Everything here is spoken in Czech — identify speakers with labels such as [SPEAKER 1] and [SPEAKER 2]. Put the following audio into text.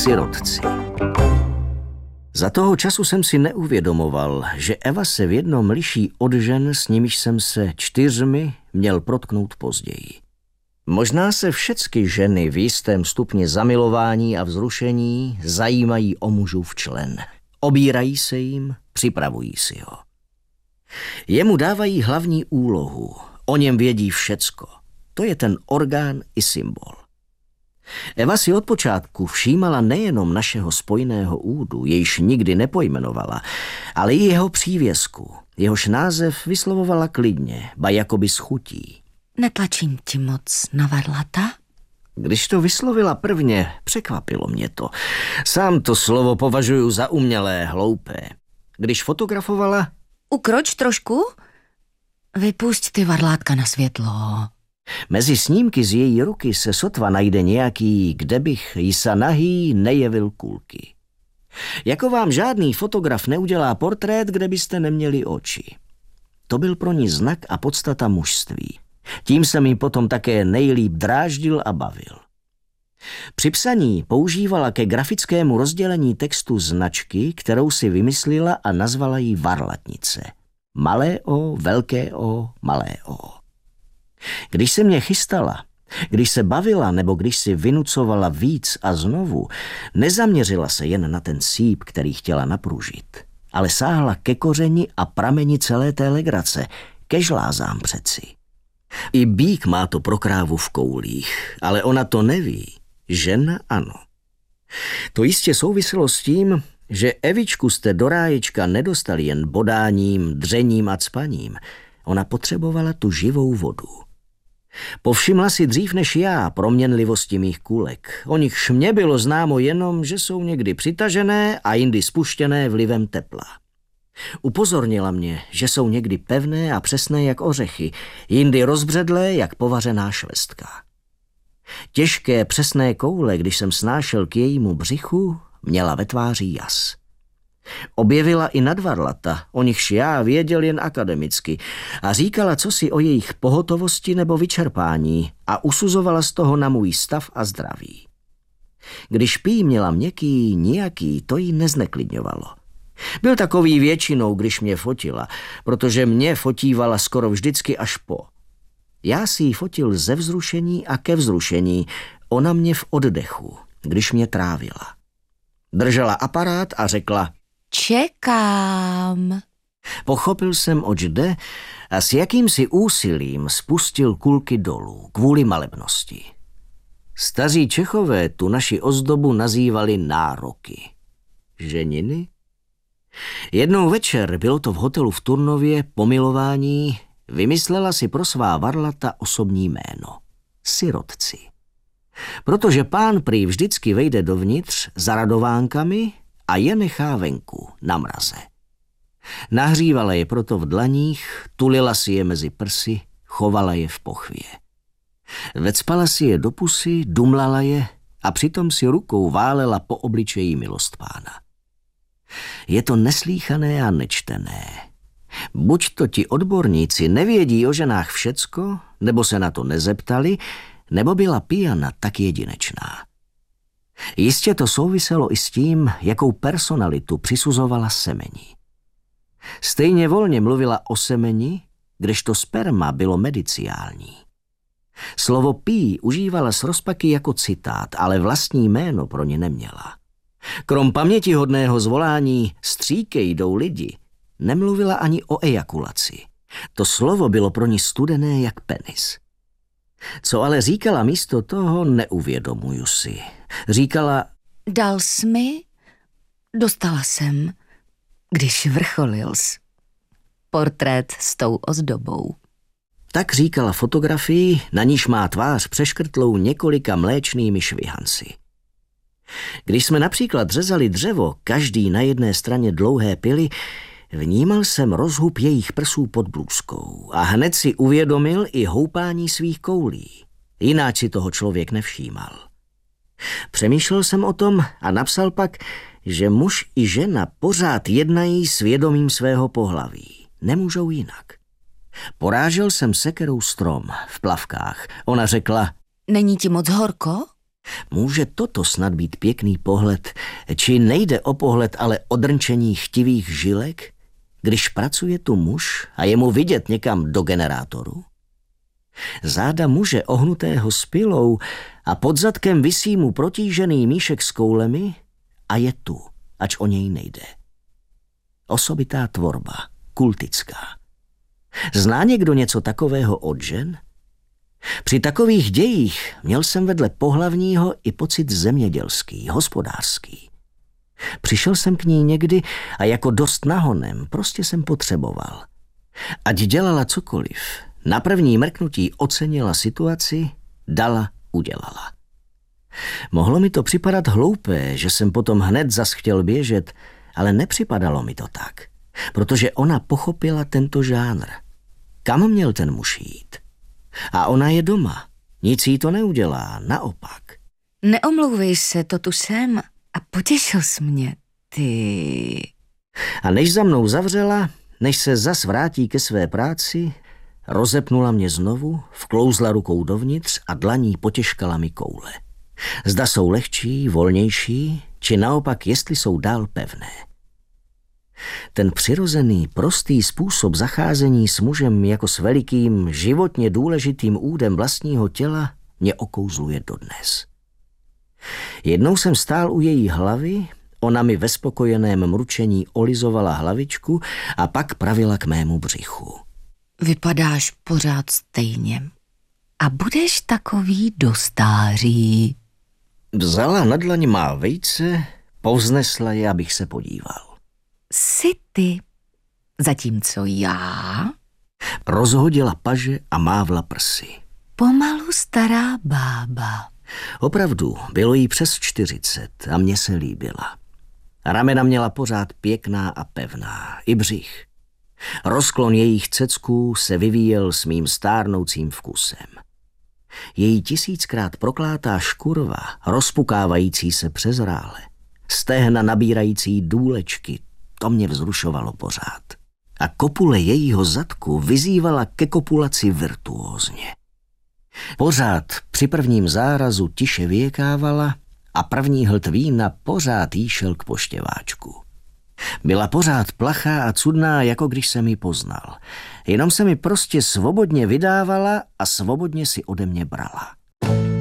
[SPEAKER 1] Sirotci. Za toho času jsem si neuvědomoval, že Eva se v jednom liší od žen, s nimiž jsem se 4 měl protknout později. Možná se všecky ženy v jistém stupni zamilování a vzrušení zajímají o mužův člen. Obírají se jim, připravují si ho. Jemu dávají hlavní úlohu, o něm vědí všecko. To je ten orgán i symbol. Eva si od počátku všímala nejenom našeho spojného údu, jejž nikdy nepojmenovala, ale i jeho přívěsku. Jehož název vyslovovala klidně, ba jakoby s chutí.
[SPEAKER 2] Netlačím ti moc na varlata?
[SPEAKER 1] Když to vyslovila prvně, překvapilo mě to. Sám to slovo považuji za umělé, hloupé. Když fotografovala...
[SPEAKER 2] Ukroč trošku? Vypusť ty varlátka na světlo.
[SPEAKER 1] Mezi snímky z její ruky se sotva najde nějaký, kde bych jisa nahý nejevil kulky. Jako vám žádný fotograf neudělá portrét, kde byste neměli oči. To byl pro ní znak a podstata mužství. Tím se mi potom také nejlíp dráždil a bavil. Při psaní používala ke grafickému rozdělení textu značky, kterou si vymyslela a nazvala jí varlatnice. Malé O, velké O, malé O. Když se mě chystala, když se bavila nebo když si vynucovala víc a znovu, nezaměřila se jen na ten síp, který chtěla napružit, ale sáhla ke kořeni a prameni celé té legrace, ke žlázám přeci. I býk má to pro krávu v koulích, ale ona to neví, žena ano. To jistě souviselo s tím, že Evičku jste do ráječka nedostali jen bodáním, dřením a cpaním. Ona potřebovala tu živou vodu. Povšimla si dřív než já proměnlivosti mých kulek. O nichž mě bylo známo jenom, že jsou někdy přitažené a jindy spuštěné vlivem tepla. Upozornila mě, že jsou někdy pevné a přesné jak ořechy, jindy rozbředlé jak povařená švestka. Těžké přesné koule, když jsem snášel k jejímu břichu, měla ve tváři jas. Objevila i nadvarlata, o nichž já věděl jen akademicky, a říkala cosi o jejich pohotovosti nebo vyčerpání a usuzovala z toho na můj stav a zdraví. Když pí měla měkký, nijaký, to jí nezneklidňovalo. Byl takový většinou, když mě fotila, protože mě fotívala skoro vždycky až po. Já si ji fotil ze vzrušení a ke vzrušení, ona mě v oddechu, když mě trávila. Držela aparát a řekla:
[SPEAKER 2] Čekám.
[SPEAKER 1] Pochopil jsem, oč jde, a s jakýmsi úsilím spustil kulky dolů, kvůli malebnosti. Staří Čechové tu naši ozdobu nazývali nároky. Ženiny? Jednou večer, bylo to v hotelu v Turnově, po milování, vymyslela si pro svá varlata osobní jméno. Sirotci. Protože pán prý vždycky vejde dovnitř za radovánkami a je nechá venku, na mraze. Nahřívala je proto v dlaních, tulila si je mezi prsy, chovala je v pochvě. Vecpala si je do pusy, dumlala je a přitom si rukou válela po obličeji milostpána. Je to neslíchané a nečtené. Buď to ti odborníci nevědí o ženách všecko, nebo se na to nezeptali, nebo byla pijana tak jedinečná. Jistě to souviselo i s tím, jakou personalitu přisuzovala semeni. Stejně volně mluvila o semeni, kdežto sperma bylo mediciální. Slovo pí užívala s rozpaky jako citát, ale vlastní jméno pro ně neměla. Krom pamětihodného zvolání stříkej jdou lidi, nemluvila ani o ejakulaci. To slovo bylo pro ní studené jak penis. Co ale říkala místo toho, neuvědomuju si. Říkala:
[SPEAKER 2] Dal jsi mi? Dostala jsem, když vrcholils. Portrét s tou ozdobou.
[SPEAKER 1] Tak říkala fotografii, na níž má tvář přeškrtlou několika mléčnými švihanci. Když jsme například řezali dřevo, každý na jedné straně dlouhé pily, vnímal jsem rozhub jejich prsů pod blůzkou a hned si uvědomil i houpání svých koulí. Jináč si toho člověk nevšímal. Přemýšlel jsem o tom a napsal pak, že muž i žena pořád jednají s vědomím svého pohlaví. Nemůžou jinak. Porážel jsem sekerou strom v plavkách. Ona řekla:
[SPEAKER 2] Není ti moc horko?
[SPEAKER 1] Může toto snad být pěkný pohled, či nejde o pohled, ale o drnčení chtivých žilek, když pracuje tu muž a je mu vidět někam do generátoru? Záda muže ohnutého s pilou a pod zadkem visí mu protížený míšek s koulemi a je tu, ač o něj nejde. Osobitá tvorba, kultická. Zná někdo něco takového od žen? Při takových dějích měl jsem vedle pohlavního i pocit zemědělský, hospodářský. Přišel jsem k ní někdy a jako dost nahonem, prostě jsem potřeboval. Ať dělala cokoliv, na první mrknutí ocenila situaci, dala, udělala. Mohlo mi to připadat hloupé, že jsem potom hned zas chtěl běžet, ale nepřipadalo mi to tak, protože ona pochopila tento žánr. Kam měl ten muž jít? A ona je doma. Nic jí to neudělá, naopak.
[SPEAKER 2] Neomlouvej se, to tu jsem a potěšil jsi mě, ty.
[SPEAKER 1] A než za mnou zavřela, než se zas vrátí ke své práci, rozepnula mě znovu, vklouzla rukou dovnitř a dlaní potěžkala mi koule. Zda jsou lehčí, volnější, či naopak, jestli jsou dál pevné. Ten přirozený, prostý způsob zacházení s mužem jako s velikým, životně důležitým údem vlastního těla mě okouzluje dodnes. Jednou jsem stál u její hlavy, ona mi ve spokojeném mručení olizovala hlavičku a pak pravila k mému břichu.
[SPEAKER 2] Vypadáš pořád stejně a budeš takový do stáří.
[SPEAKER 1] Vzala na dlaň má vejce, povznesla je, abych se podíval.
[SPEAKER 2] Jsi ty, zatímco já...
[SPEAKER 1] Rozhodila paže a mávla prsy.
[SPEAKER 2] Pomalu stará bába.
[SPEAKER 1] Opravdu, bylo jí přes 40 a mně se líbila. Ramena měla pořád pěkná a pevná, i břich. Rozklon jejich cecků se vyvíjel s mým stárnoucím vkusem. Její 1000krát proklátá škurva, rozpukávající se přezrále, stehna nabírající důlečky, to mě vzrušovalo pořád. A kopule jejího zadku vyzývala ke kopulaci virtuózně. Pořád při prvním zárazu tiše vyjekávala a první hltť vína pořád jí šel k poštěváčku. Byla pořád plachá a cudná, jako když jsem ji poznal. Jenom se mi prostě svobodně vydávala a svobodně si ode mě brala.